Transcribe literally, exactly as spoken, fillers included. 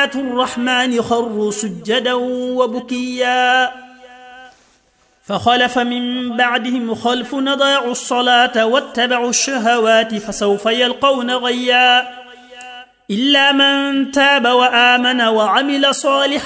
آيات الرحمن خروا سجدا وبكيا فخلف من بعدهم خلف أضاعوا الصلاة واتبعوا الشهوات فسوف يلقون غيا إلا من تاب وآمن وعمل صالحا